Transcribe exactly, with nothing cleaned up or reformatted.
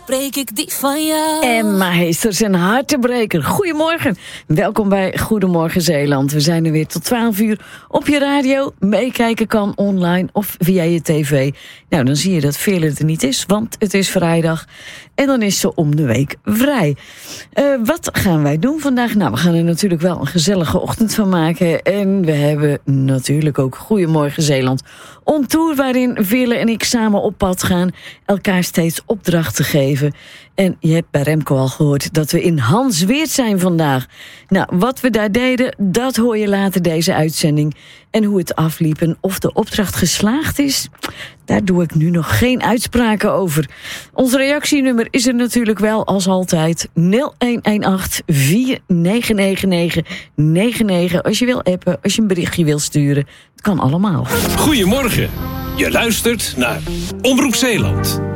breek ik die van jou. En meesters en hartebreker, goedemorgen. Welkom bij Goedemorgen Zeeland. We zijn er weer tot twaalf uur op je radio. Meekijken kan online of via je tv. Nou, dan zie je dat Veerle er niet is, want het is vrijdag. En dan is ze om de week vrij. Uh, wat gaan wij doen vandaag? Nou, we gaan er natuurlijk wel een gezellige ochtend van maken. En we hebben natuurlijk ook Goedemorgen Zeeland on tour, waarin Veerle en ik samen op pad gaan, elkaar steeds opdrachten geven. En je hebt bij Remco al gehoord dat we in Hansweert zijn vandaag. Nou, wat we daar deden, dat hoor je later deze uitzending. En hoe het afliep en of de opdracht geslaagd is, daar doe ik nu nog geen uitspraken over. Ons reactienummer is er natuurlijk wel als altijd nul een een acht vier negen negen negen negen negen. Als je wil appen, als je een berichtje wil sturen, het kan allemaal. Goedemorgen, je luistert naar Omroep Zeeland.